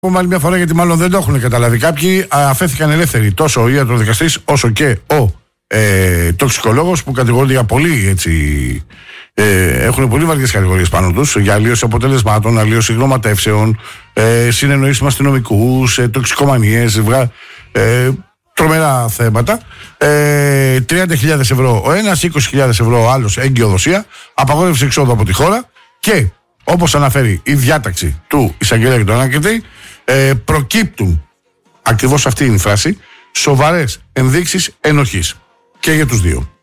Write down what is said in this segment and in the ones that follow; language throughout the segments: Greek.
πούμε άλλη μια φορά, γιατί μάλλον δεν το έχουν καταλάβει κάποιοι. Αφέθηκαν ελεύθεροι τόσο ο ιατροδικαστής όσο και ο τοξικολόγος, που κατηγορούνται για πολύ έτσι. Έχουν πολύ βαριές κατηγορίες πάνω τους για αλλίωση αποτελεσμάτων, αλλίωση γνωματεύσεων, συνεννοήσεις με αστυνομικούς, τοξικομανίες, τρομερά θέματα. 30.000 ευρώ ο ένας, 20.000 ευρώ ο άλλος εγκυοδοσία, απαγόρευση εξόδου από τη χώρα και, όπως αναφέρει η διάταξη του εισαγγελέα και του ανακριτή, προκύπτουν, ακριβώς αυτή είναι η φράση, σοβαρές ενδείξεις ενοχής και για τους δύο.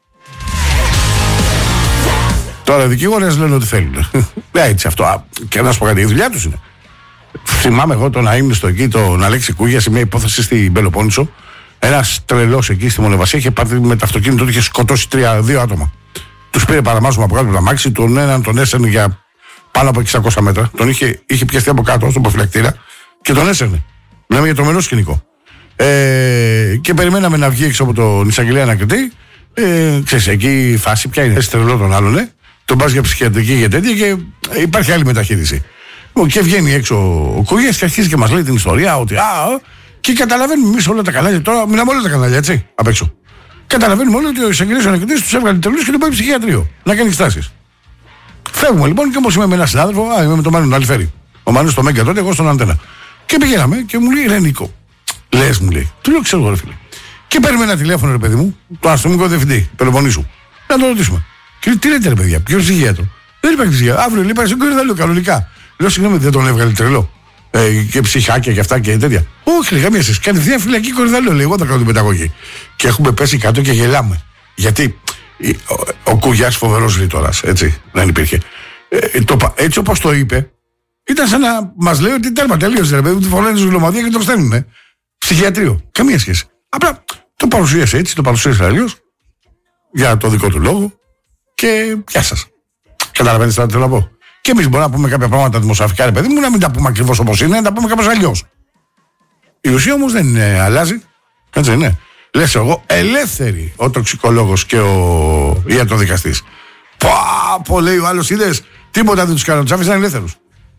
Τώρα οι δικηγόρες λένε ότι θέλουν. Έτσι αυτό. Και να σου πω κάτι, η δουλειά τους είναι. Θυμάμαι εγώ τον αείμνηστο εκεί, τον Αλέξη Κούγια, σε μια υπόθεση στην Πελοπόννησο. Ένας τρελός εκεί στη Μονεβασία είχε πάρει με το αυτοκίνητο του, είχε σκοτώσει 2 άτομα. Τους πήρε παραμάζωμα από κάτω από τα μάξι, τον έναν τον έσαιρνε για πάνω από 600 μέτρα. Τον είχε πιαστεί από κάτω στον προφυλακτήρα και τον έσαιρνε. Μιλάμε για τρομερό σκηνικό. Και περιμέναμε να βγει έξω από τον εισαγγελέα ανακριτή. Ξέρεις, εκεί η φάση ποια είναι. Έχει τρελό τον άλλον, τον πας για ψυχιατρική και τέτοια και υπάρχει άλλη μεταχείριση. Και βγαίνει έξω ο Κούγιας και αρχίζει και μας λέει την ιστορία ότι και καταλαβαίνουμε εμείς όλα τα κανάλια. Τώρα μιλάμε όλα τα κανάλια, έτσι, απ' έξω. Καταλαβαίνουμε όλοι ότι ο εισαγγελέας ο ανακριτής τους έβγαλε τρελούς και τον πάει ψυχιατρίο να κάνει εξετάσεις. Φεύγουμε λοιπόν και όπως είμαι με έναν συνάδελφο, είμαι με τον Μάνο Αλιφέρη. Ο Μάνος στο Μέγκα τότε, εγώ στον Αντένα. Και πηγαίναμε και μου λέει, ρε Νίκο, λες, μου λέει, του λέω, ξέρω εγώ, ρε φίλε. Και παίρνουμε ένα τηλέφωνο, ρε παιδί μου, τον αστυνομικό διευθυντή Πελοποννήσου. Να τον ρωτήσουμε. Και λέει, τι λέτε, ρε παιδιά, ποιο ψυχίατρο. Δεν υπάρχει ψυχίατρο. Αύριο λέει, πάει στον Κορυδαλό, κανονικά. Λέω, συγγνώμη, δεν τον έβγαλε τρελό. Και ψυχάκια και αυτά και τέτοια. Όχι, λέει, καμία σχέση. Κατευθείαν φυλακή Κορυδαλό, λέει, εγώ θα κάνω την πενταγωγή. Και έχουμε πέσει κάτω και γελάμε. Γιατί ο Κουγιάς φοβερός ρήτορας, έτσι, δεν υπήρχε. Έτσι όπως το είπε, ήταν σαν να μας λέει ότι τέρμα, τελείωσε, ρε παιδί μου, τη φοράνε στους γλωμαδία και τον στέλνουν. Ψυχιατρίο. Καμία σχέση. Απλά το παρουσίασε έτσι, το παρουσίασε αλλιώς, για το δικό του λόγο και γεια σας. Καταλαβαίνετε τι θέλω να πω. Και εμείς μπορούμε να πούμε κάποια πράγματα δημοσιογραφικά, ρε παιδί μου, να μην τα πούμε ακριβώς όπως είναι, να τα πούμε κάπως αλλιώς. Η ουσία όμως δεν αλλάζει. Έτσι είναι. Λες εγώ, ελεύθεροι ο τοξικολόγος και ο ιατροδικαστής. Πω, λέει ο άλλος, είδες, τίποτα δεν τους κάνουν, τους άφησαν ελεύθερους.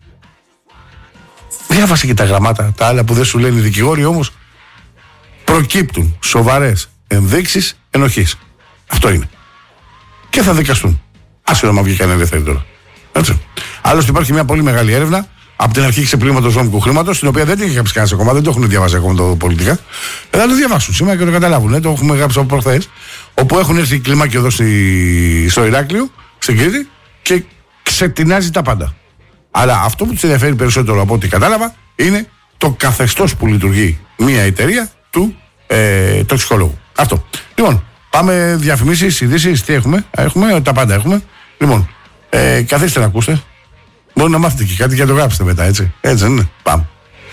Διάβασε και τα γραμμάτα, τα άλλα που δεν σου λένε οι δικηγόροι, όμως προκύπτουν σοβαρές ενδείξεις ενοχής. Αυτό είναι. Και θα δικαστούν. Άσχετα να βγήκαν ελεύθεροι τώρα. Έτσι. Άλλωστε υπάρχει μια πολύ μεγάλη έρευνα από την αρχή ξεπλήματος βρώμικου χρήματος, την οποία δεν την έχει γράψει κανένας ακόμα, δεν το έχουν διαβάσει ακόμα το πολιτικά. Θα το διαβάσουν σήμερα και το καταλάβουν. Το έχουμε γράψει από προχθές. Όπου έχουν έρθει κλιμάκια εδώ στο Ηράκλειο, στην Κρήτη, και ξετινάζει τα πάντα. Αλλά αυτό που τους ενδιαφέρει περισσότερο από ό,τι κατάλαβα είναι το καθεστώς που λειτουργεί μια εταιρεία του τοξικολόγου. Αυτό. Λοιπόν, πάμε διαφημίσεις, ειδήσεις, τι έχουμε. Έχουμε, τα πάντα έχουμε. Λοιπόν, καθίστε να ακούσετε. Μπορεί να μάθετε και κάτι και να το γράψετε μετά, έτσι. Έτσι δεν είναι. Πάμε.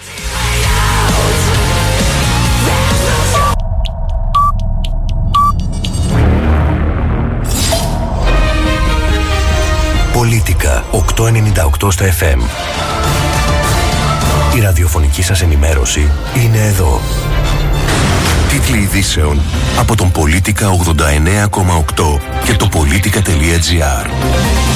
Πολίτικα 898 στα FM. Η ραδιοφωνική σας ενημέρωση είναι εδώ. Τίτλοι ειδήσεων από τον Πολίτικα 89,8 και το Πολίτικα.gr.